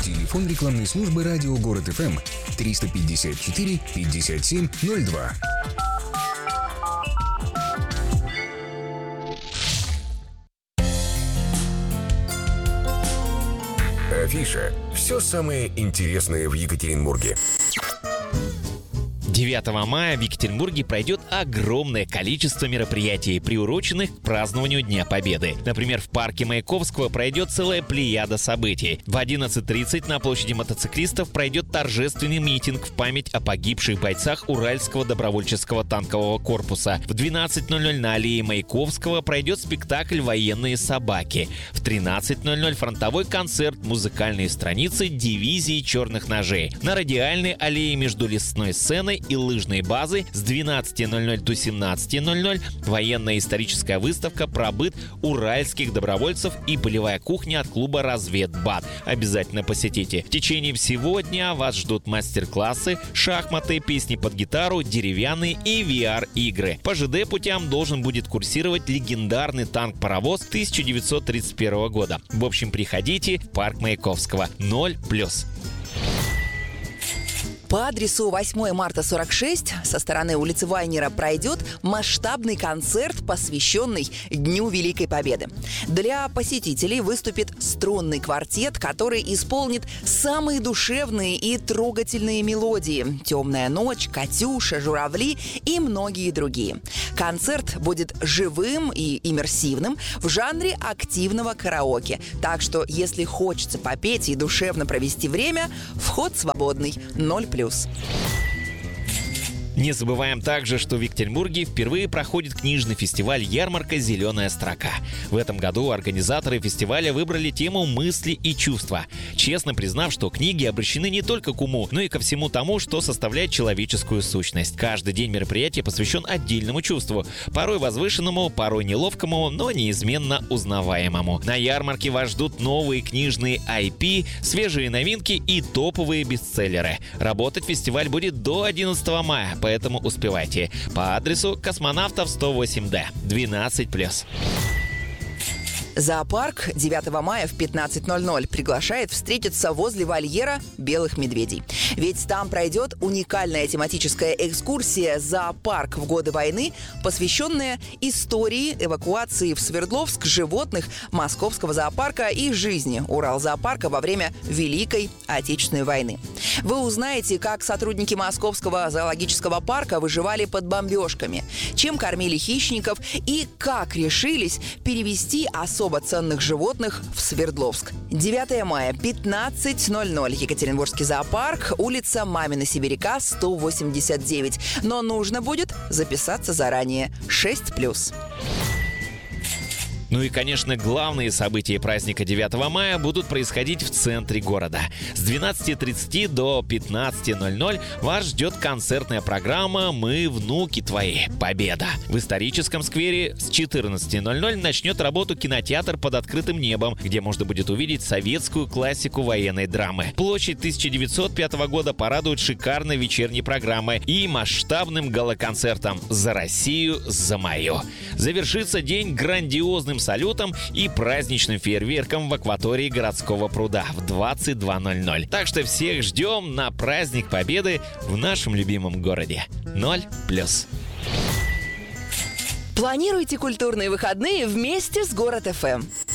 Телефон рекламной службы радио Город ФМ 354 57 02. Афиша. Все самое интересное в Екатеринбурге. 9 мая в Екатеринбурге пройдет огромное количество мероприятий, приуроченных к празднованию Дня Победы. Например, в парке Маяковского пройдет целая плеяда событий. В 11:30 на площади мотоциклистов пройдет торжественный митинг в память о погибших бойцах Уральского добровольческого танкового корпуса. В 12:00 на аллее Маяковского пройдет спектакль «Военные собаки». В 13:00 фронтовой концерт музыкальной страницы дивизии черных ножей. На радиальной аллее между лесной сценой и лыжной базы с 12:00 до 17:00 военная историческая выставка про быт уральских добровольцев и полевая кухня от клуба «Разведбат». Обязательно посетите. В течение всего дня вас ждут мастер-классы, шахматы, песни под гитару, деревянные и VR-игры. По ЖД-путям должен будет курсировать легендарный танк-паровоз 1931 года. В общем, приходите в парк Маяковского. 0+. По адресу 8 марта 46 со стороны улицы Вайнера пройдет масштабный концерт, посвященный Дню Великой Победы. Для посетителей выступит струнный квартет, который исполнит самые душевные и трогательные мелодии: «Темная ночь», «Катюша», «Журавли» и многие другие. Концерт будет живым и иммерсивным в жанре активного караоке. Так что, если хочется попеть и душевно провести время, вход свободный. 0+. Не забываем также, что в Екатеринбурге впервые проходит книжный фестиваль «Ярмарка. Зеленая строка». В этом году организаторы фестиваля выбрали тему «Мысли и чувства», честно признав, что книги обращены не только к уму, но и ко всему тому, что составляет человеческую сущность. Каждый день мероприятия посвящен отдельному чувству, порой возвышенному, порой неловкому, но неизменно узнаваемому. На ярмарке вас ждут новые книжные IP, свежие новинки и топовые бестселлеры. Работать фестиваль будет до 11 мая, поэтому успевайте. По адресу Космонавтов 108D, 12+. Зоопарк 9 мая в 15:00 приглашает встретиться возле вольера белых медведей. Ведь там пройдет уникальная тематическая экскурсия «Зоопарк в годы войны», посвященная истории эвакуации в Свердловск животных Московского зоопарка и жизни Уралзоопарка во время Великой Отечественной войны. Вы узнаете, как сотрудники Московского зоологического парка выживали под бомбежками, чем кормили хищников и как решились перевести особо ценных животных в Свердловск. 9 мая, 15:00. Екатеринбургский зоопарк, улица Мамина Сибиряка, 189. Но нужно будет записаться заранее. 6+. Ну и, конечно, главные события праздника 9 мая будут происходить в центре города. С 12:30 до 15:00 вас ждет концертная программа «Мы, внуки твои. Победа». В историческом сквере с 14:00 начнет работу кинотеатр «Под открытым небом», где можно будет увидеть советскую классику военной драмы. Площадь 1905 года порадует шикарной вечерней программой и масштабным галоконцертом «За Россию, за мою». Завершится день грандиозным салютом и праздничным фейерверком в акватории городского пруда в 22:00. Так что всех ждем на праздник Победы в нашем любимом городе. 0+. Планируйте культурные выходные вместе с Город ФМ.